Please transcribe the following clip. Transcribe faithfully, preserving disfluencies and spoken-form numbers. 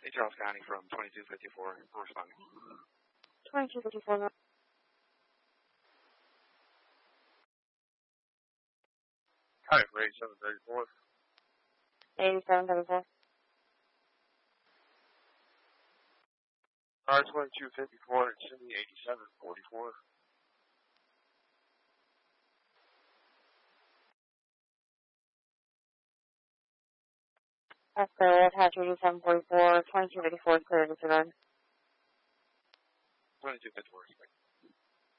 Charles County from twenty-two fifty-four, responding. twenty-two fifty-four. Hi, for eighty-seven thirty-four. eighty-seven thirty-four. R twenty-two fifty-four, it's in the eighty-seven forty-four. That's the Hatch eighty-seven forty-four, twenty-two fifty-four, clear disregard. twenty-two fifty-four, respect.